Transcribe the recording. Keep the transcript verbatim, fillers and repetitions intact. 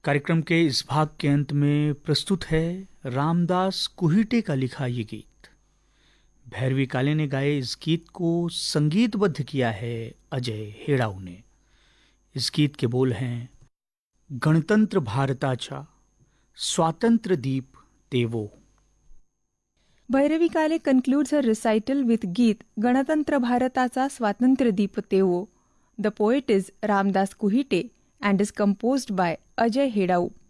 कार्यक्रम के इस भाग के अंत में प्रस्तुत है रामदास कुहीटे का लिखा ये गीत। भैरवी काले ने गाए इस गीत को संगीतबद्ध किया है अजय हेड़ाऊ ने। इस गीत के बोल हैं, गणतंत्र भारताचा स्वातंत्र्य दीप तेवो। भैरवी काले concludes her recital with गीत गणतंत्र भारताचा स्वातंत्र्य दीप तेवो. The poet is Ramdas Kuhite and is composed by Ajay Hedau.